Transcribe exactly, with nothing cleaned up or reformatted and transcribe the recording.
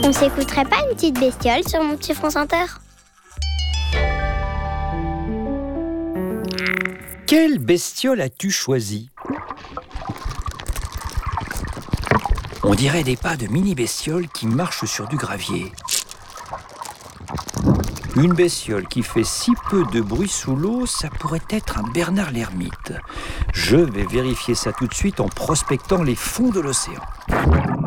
On s'écouterait pas une petite bestiole sur mon petit France Inter? Quelle bestiole as-tu choisi? On dirait des pas de mini-bestioles qui marchent sur du gravier. Une bestiole qui fait si peu de bruit sous l'eau, ça pourrait être un Bernard l'ermite. Je vais vérifier ça tout de suite en prospectant les fonds de l'océan.